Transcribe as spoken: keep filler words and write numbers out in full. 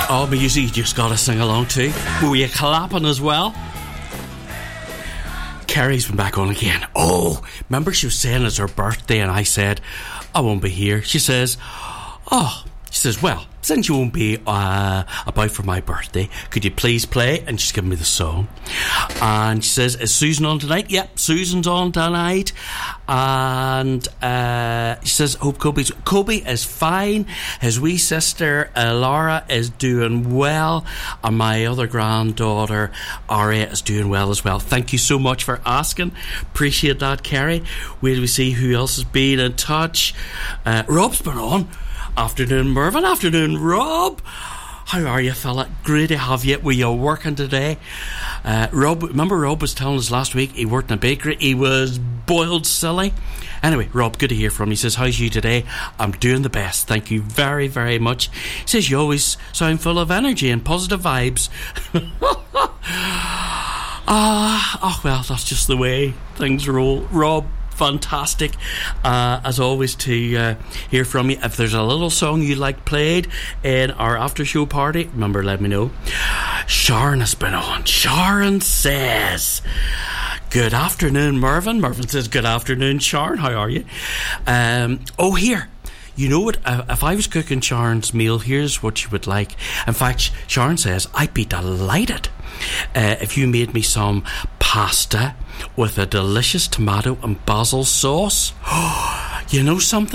Oh, but you see, you just gotta sing along too. Were you clapping as well? Kerry's been back on again. Oh, remember she was saying it's her birthday and I said, I won't be here. She says, oh, she says, well, since you won't be uh, about for my birthday, could you please play? And she's giving me the song. And she says, is Susan on tonight? Yep, Susan's on tonight. And uh, she says, hope Kobe's... Kobe is fine. His wee sister, uh, Laura, is doing well. And my other granddaughter, Aria, is doing well as well. Thank you so much for asking. Appreciate that, Kerry. Wait till we see who else has been in touch. Uh, Rob's been on. Afternoon, Mervyn. Afternoon, Rob. How are you, fella? Great to have you. Were you working today? Uh, Rob, remember Rob was telling us last week he worked in a bakery. He was boiled silly. Anyway, Rob, good to hear from you. He says, how's you today? I'm doing the best. Thank you very, very much. He says, you always sound full of energy and positive vibes. Ah, oh, well, that's just the way things roll. Rob, fantastic uh, as always to uh, hear from you. If there's a little song you like played in our after show party, remember, let me know. Sharon has been on. Sharon says, good afternoon, Mervyn. Mervyn says, good afternoon, Sharon. How are you? Um, oh, here, you know what, if I was cooking Sharon's meal, here's what she would like. In fact, Sharon says, I'd be delighted uh, if you made me some pasta with a delicious tomato and basil sauce. You know something?